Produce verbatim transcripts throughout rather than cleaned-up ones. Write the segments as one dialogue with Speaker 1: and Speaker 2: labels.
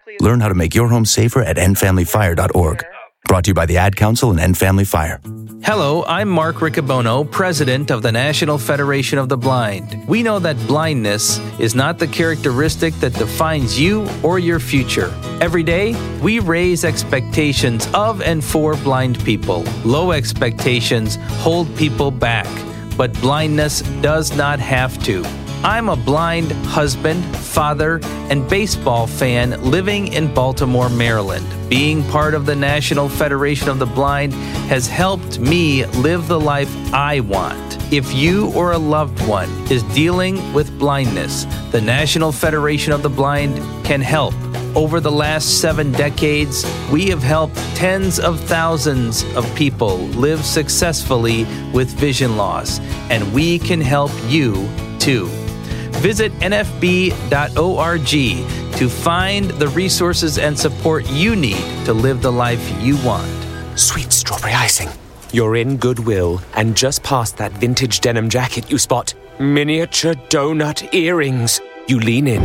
Speaker 1: Learn how to make your home safer at end family fire dot org. Brought to you by the Ad Council and End Family Fire.
Speaker 2: Hello, I'm Mark Riccobono, President of the National Federation of the Blind. We know that blindness is not the characteristic that defines you or your future. Every day, we raise expectations of and for blind people. Low expectations hold people back, but blindness does not have to. I'm a blind husband, father, and baseball fan living in Baltimore, Maryland. Being part of the National Federation of the Blind has helped me live the life I want. If you or a loved one is dealing with blindness, the National Federation of the Blind can help. Over the last seven decades, we have helped tens of thousands of people live successfully with vision loss, and we can help you too. Visit N F B dot org to find the resources and support you need to live the life you want.
Speaker 3: Sweet strawberry icing. You're in Goodwill, and just past that vintage denim jacket you spot miniature donut earrings. You lean in.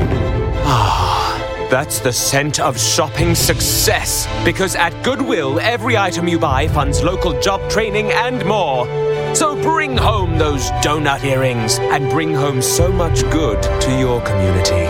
Speaker 3: Ah, that's the scent of shopping success. Because at Goodwill, every item you buy funds local job training and more. So bring home those donut earrings and bring home so much good to your community.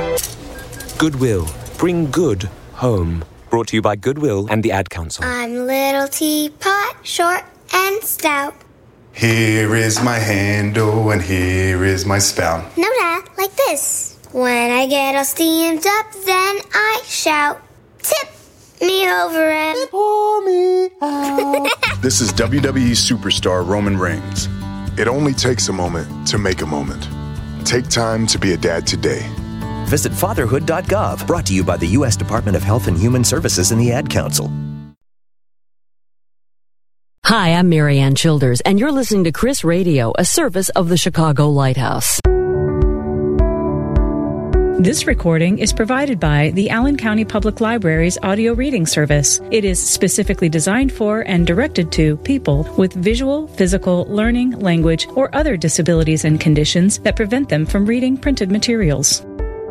Speaker 3: Goodwill. Bring good home. Brought to you by Goodwill and the Ad Council.
Speaker 4: I'm little teapot, short and stout.
Speaker 5: Here is my handle and here is my spout.
Speaker 4: No, Dad, like this. When I get all steamed up, then I shout, tip me over and pour me out.
Speaker 6: This is W W E superstar Roman Reigns. It only takes a moment to make a moment. Take time to be a dad today.
Speaker 7: Visit fatherhood dot gov, brought to you by the U S Department of Health and Human Services and the Ad Council.
Speaker 8: Hi, I'm Marianne Childers, and you're listening to Chris Radio, a service of the Chicago Lighthouse.
Speaker 9: This recording is provided by the Allen County Public Library's audio reading service. It is specifically designed for and directed to people with visual, physical, learning, language, or other disabilities and conditions that prevent them from reading printed materials.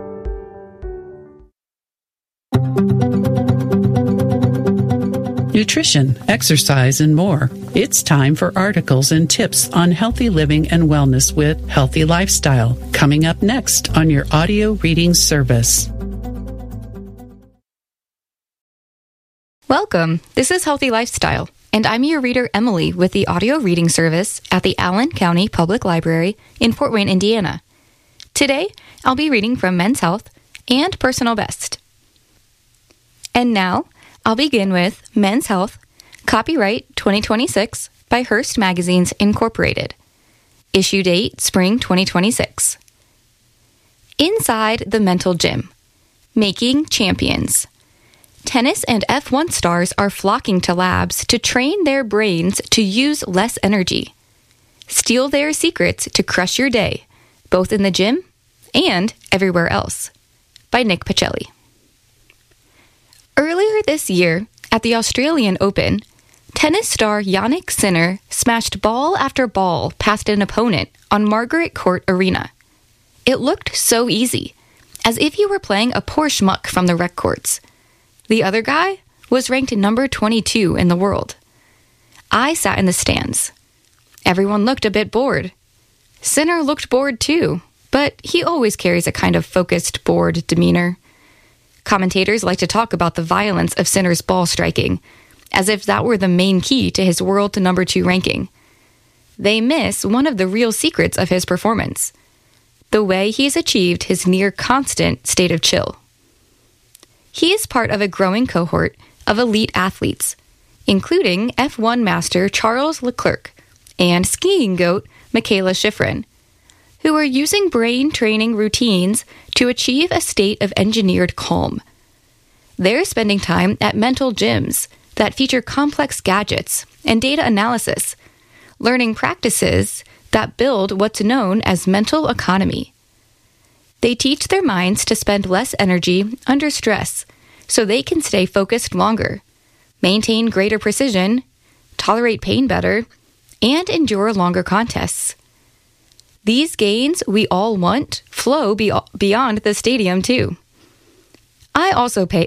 Speaker 10: Nutrition, exercise, and more. It's time for articles and tips on healthy living and wellness with Healthy Lifestyle, coming up next on your audio reading service.
Speaker 11: Welcome. This is Healthy Lifestyle, and I'm your reader, Emily, with the audio reading service at the Allen County Public Library in Fort Wayne, Indiana. Today, I'll be reading from Men's Health and Personal Best. And now, I'll begin with Men's Health, copyright twenty twenty-six by Hearst Magazines Incorporated. Issue date spring twenty twenty-six. Inside the Mental Gym. Making Champions. Tennis and F one stars are flocking to labs to train their brains to use less energy. Steal their secrets to crush your day, both in the gym and everywhere else. By Nick Pacelli. Earlier this year, at the Australian Open, tennis star Jannik Sinner smashed ball after ball past an opponent on Margaret Court Arena. It looked so easy, as if you were playing a poor schmuck from the rec courts. The other guy was ranked number twenty-two in the world. I sat in the stands. Everyone looked a bit bored. Sinner looked bored too, but he always carries a kind of focused, bored demeanor. Commentators like to talk about the violence of Sinner's ball striking, as if that were the main key to his world to number two ranking. They miss one of the real secrets of his performance, the way he's achieved his near-constant state of chill. He is part of a growing cohort of elite athletes, including F one master Charles Leclerc and skiing goat Michaela Schifrin, who are using brain training routines to achieve a state of engineered calm. They're spending time at mental gyms that feature complex gadgets and data analysis, learning practices that build what's known as mental economy. They teach their minds to spend less energy under stress so they can stay focused longer, maintain greater precision, tolerate pain better, and endure longer contests. These gains we all want flow be- beyond the stadium, too. I also pay